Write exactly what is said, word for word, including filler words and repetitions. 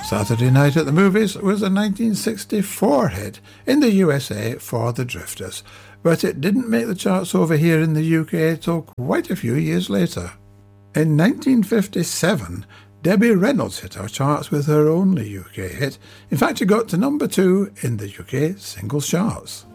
Saturday Night at the Movies was a nineteen sixty-four hit in the U S A for the Drifters, but it didn't make the charts over here in the U K till quite a few years later. In nineteen fifty-seven, Debbie Reynolds hit our charts with her only U K hit. In fact, it got to number two in the U K singles charts.